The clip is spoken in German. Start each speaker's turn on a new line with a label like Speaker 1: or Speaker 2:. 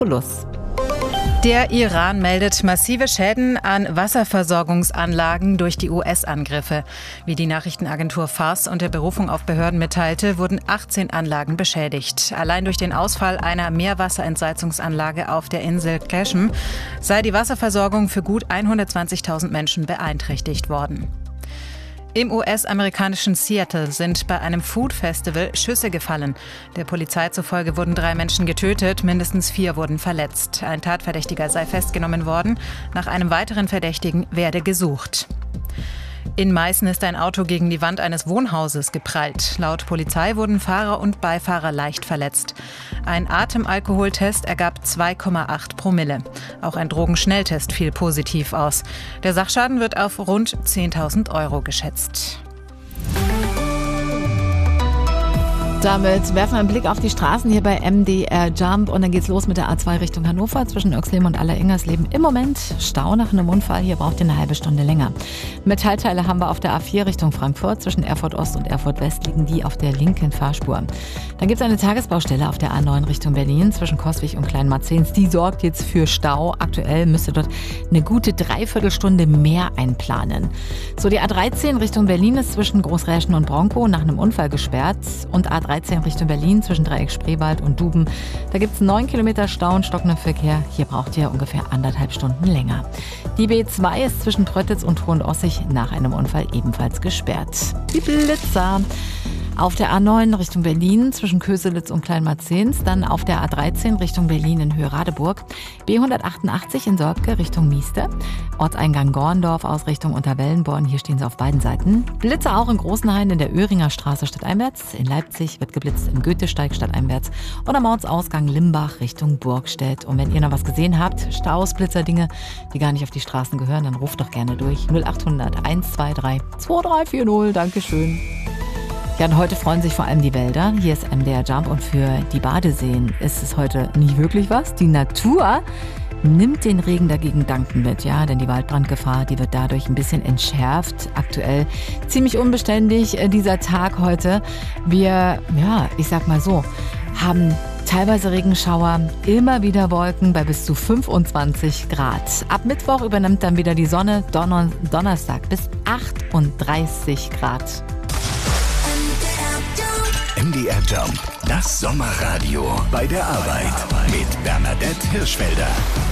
Speaker 1: Der Iran meldet massive Schäden an Wasserversorgungsanlagen durch die US-Angriffe. Wie die Nachrichtenagentur Fars unter Berufung auf Behörden mitteilte, wurden 18 Anlagen beschädigt. Allein durch den Ausfall einer Meerwasserentsalzungsanlage auf der Insel Qashm sei die Wasserversorgung für gut 120.000 Menschen beeinträchtigt worden. Im US-amerikanischen Seattle sind bei einem Food-Festival Schüsse gefallen. Der Polizei zufolge wurden 3 Menschen getötet, mindestens 4 wurden verletzt. Ein Tatverdächtiger sei festgenommen worden. Nach einem weiteren Verdächtigen werde gesucht. In Meißen ist ein Auto gegen die Wand eines Wohnhauses geprallt. Laut Polizei wurden Fahrer und Beifahrer leicht verletzt. Ein Atemalkoholtest ergab 2,8 Promille. Auch ein Drogenschnelltest fiel positiv aus. Der Sachschaden wird auf rund 10.000 Euro geschätzt.
Speaker 2: Damit werfen wir einen Blick auf die Straßen hier bei MDR Jump und dann geht's los mit der A2 Richtung Hannover. Zwischen Oexleben und Alleringers-Leben im Moment Stau nach einem Unfall. Hier braucht ihr eine halbe Stunde länger. Metallteile haben wir auf der A4 Richtung Frankfurt. Zwischen Erfurt Ost und Erfurt West liegen die auf der linken Fahrspur. Dann gibt's eine Tagesbaustelle auf der A9 Richtung Berlin zwischen Coswig und Kleinmarzens. Die sorgt jetzt für Stau. Aktuell müsst ihr dort eine gute Dreiviertelstunde mehr einplanen. So, die A13 Richtung Berlin ist zwischen Großräschen und Bronkow nach einem Unfall gesperrt. Und A13 Richtung Berlin zwischen Dreieck Spreewald und Duben. Da gibt es 9 Kilometer Stau und stockenden Verkehr. Hier braucht ihr ungefähr 1,5 Stunden länger. Die B2 ist zwischen Pröttitz und Hohendossig nach einem Unfall ebenfalls gesperrt. Die Blitzer. Auf der A9 Richtung Berlin zwischen Köselitz und Kleinmarzens, dann auf der A13 Richtung Berlin in Höhe Radeburg, B188 in Sorpke Richtung Mieste, Ortseingang Gorndorf aus Richtung Unterwellenborn, hier stehen sie auf beiden Seiten. Blitze auch in Großenhain in der Öhringer Straße stadteinwärts, in Leipzig wird geblitzt im Goethesteig stadteinwärts und am Ortsausgang Limbach Richtung Burgstedt. Und wenn ihr noch was gesehen habt, Staus, Blitzerdinge, die gar nicht auf die Straßen gehören, dann ruft doch gerne durch 0800 123 2340, Dankeschön. Ja, und heute freuen sich vor allem die Wälder. Hier ist MDR Jump und für die Badeseen ist es heute nicht wirklich was. Die Natur nimmt den Regen dagegen dankend mit, ja, denn die Waldbrandgefahr, die wird dadurch ein bisschen entschärft. Aktuell ziemlich unbeständig dieser Tag heute. Wir, ja, ich sag mal so, haben teilweise Regenschauer, immer wieder Wolken bei bis zu 25 Grad. Ab Mittwoch übernimmt dann wieder die Sonne, Donnerstag bis 38 Grad.
Speaker 3: MDR Jump, das Sommerradio bei der Arbeit mit Bernadette Hirschfelder.